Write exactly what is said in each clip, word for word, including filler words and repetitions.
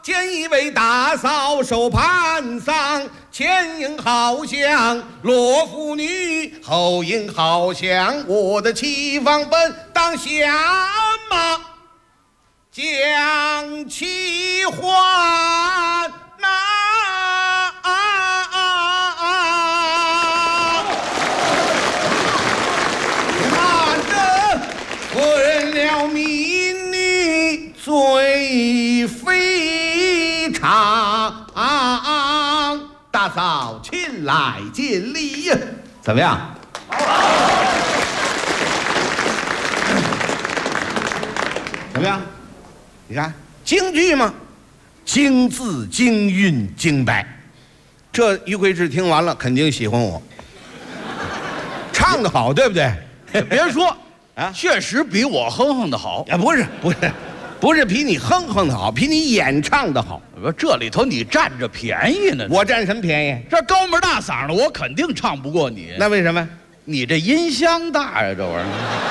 见一位大嫂手盘桑，前迎好像罗妇女，后迎好像我的妻房本。当下马将其还那。了民女最非常，大嫂亲来见礼呀！怎么样？怎么样？你看京剧吗？京字、京韵、京白，这于魁智听完了肯定喜欢我，唱得好，对不对？ 别说。 啊， 确实比我哼哼的好啊！不是不是，不是比你哼哼的好，比你演唱的好。 这里头你占着便宜呢。 我占什么便宜？ 这高门大嗓的，我肯定唱不过你。 那为什么？ 你这音箱大呀，这玩意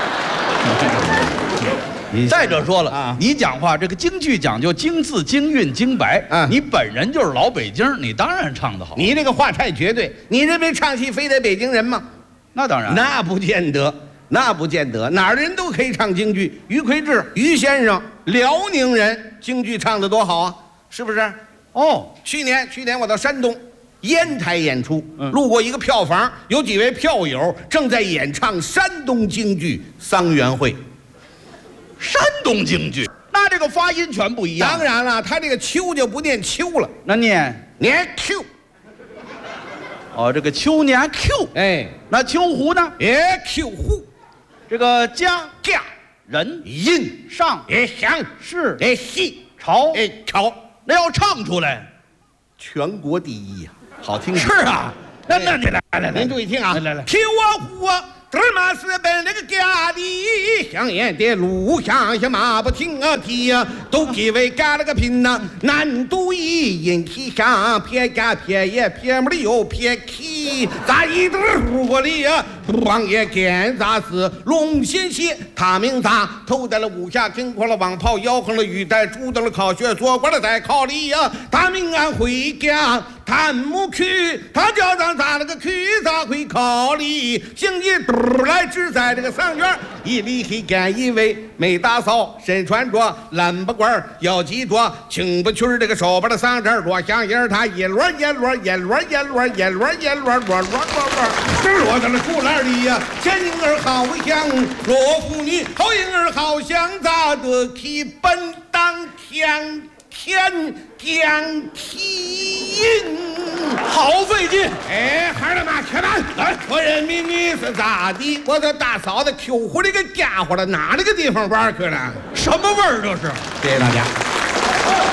儿。再者说了啊，你讲话这个京剧讲究京字、京韵、京白啊，你本人就是老北京，你当然唱得好。 你这个话太绝对，你认为唱戏非得北京人吗？ 那当然， 那不见得。那不见得，哪儿的人都可以唱京剧。于魁智，于先生，辽宁人，京剧唱得多好啊，是不是？哦，去年去年我到山东烟台演出，嗯、路过一个票房，有几位票友正在演唱山东京剧《桑园会》。 山东京剧，那这个发音全不一样。 当然了，他这个秋就不念秋了， 那念念 Q。 哦，这个秋年 Q， 哎， 那秋胡呢？ 也 Q 胡。 这个家家人印上也想是哎戏朝哎朝， 那要唱出来， 全国第一呀，好听是啊。那那你来来来， 您注意听啊， 来来来， 秋啊胡啊。这马是奔那个家里，香烟的路上下马不停啊蹄呀，都给为干了个拼呐。难度一引体上，撇干撇也撇没有撇起，咱一直路过里呀，王爷干啥事？龙心血，他名啥？头戴了五下金块了王袍，腰横了玉带，主登了考学，做官了在考里呀。他名俺回家。探木去，他叫咱咋那个去咋会考虑？行一嘟来只在这个桑园，一离开干一位没大嫂，身穿着蓝布褂，腰系着青布裙，这个手把的桑茬落香烟，他一摞一摞一摞一摞一摞一摞摞摞摞摞，这落在了竹篮里呀。前迎儿好像罗妇女，后迎儿好像咋的去本当天。天将体好费劲！ 哎，孩儿们，开门！来，我人民你是咋的？我这大嫂子 Q 胡这个家伙了，哪那个地方玩去了？ 什么味儿这是？ 谢谢大家。